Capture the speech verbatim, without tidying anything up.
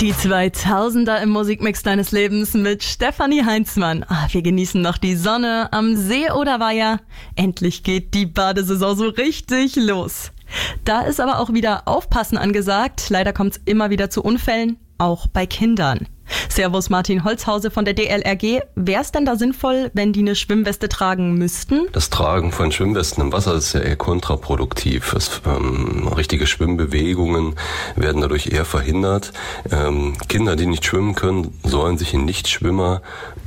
Die zweitausender im Musikmix deines Lebens mit Stefanie Heinzmann. Ah, wir genießen noch die Sonne am See oder Weiher. Endlich geht die Badesaison so richtig los. Da ist aber auch wieder Aufpassen angesagt. Leider kommt es immer wieder zu Unfällen, auch bei Kindern. Servus Martin Holzhause von der D L R G. Wäre es denn da sinnvoll, wenn die eine Schwimmweste tragen müssten? Das Tragen von Schwimmwesten im Wasser ist ja eher kontraproduktiv. Es, ähm, richtige Schwimmbewegungen werden dadurch eher verhindert. Ähm, Kinder, die nicht schwimmen können, sollen sich in Nichtschwimmer